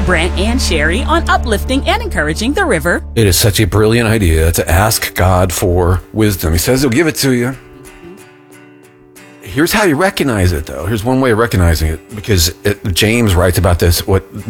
Brant and Sherry on uplifting and encouraging the river. It is such a brilliant idea to ask God for wisdom. He says he'll give it to you. Here's how you recognize it, though. Here's one way of recognizing it, because James writes about this, what